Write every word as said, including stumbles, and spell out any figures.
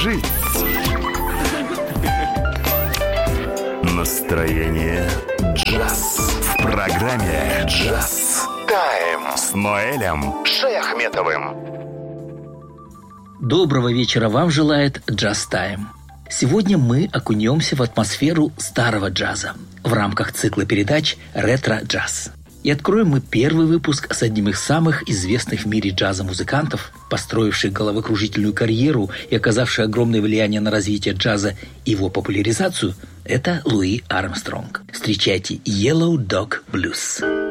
Жить. Настроение джаз. В программе «Джаз Тайм» с Ноэлем Шаяхметовым. Доброго вечера вам желает «Джаз Тайм». Сегодня мы окунемся в атмосферу старого джаза в рамках цикла передач «Ретро-джаз». И откроем мы первый выпуск с одним из самых известных в мире джаза музыкантов, построивших головокружительную карьеру и оказавших огромное влияние на развитие джаза и его популяризацию, это Луи Армстронг. Встречайте «Yellow Dog Blues».